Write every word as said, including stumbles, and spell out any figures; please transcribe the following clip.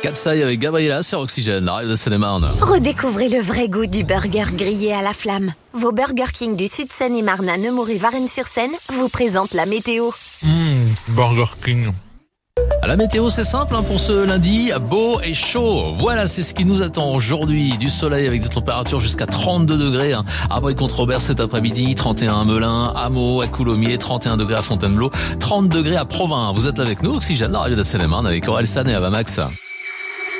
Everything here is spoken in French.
Katsai avec Gabriela sur Oxygène, la radio de Seine-et-Marne. Redécouvrez le vrai goût du burger grillé à la flamme. Vos Burger King du Sud Seine-et-Marne à Nemours et Varennes-sur-Seine vous présentent la météo. Mmh, Burger King. À la météo, c'est simple hein, pour ce lundi, beau et chaud. Voilà, c'est ce qui nous attend aujourd'hui. Du soleil avec des températures jusqu'à trente-deux degrés. Hein. À Brie-Comte-Robert cet après-midi, trente et un à Melun, à Meaux, à Coulommiers, trente et un degrés à Fontainebleau, trente degrés à Provins. Vous êtes avec nous, Oxygène, la radio de Seine-et-Marne avec Aurel San et Avamax.